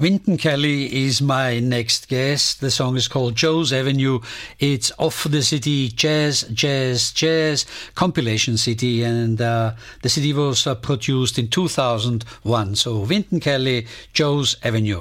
Wynton Kelly is my next guest. The song is called Joe's Avenue. It's off the CD Jazz compilation CD, and the CD was produced in 2001. So Wynton Kelly, Joe's Avenue.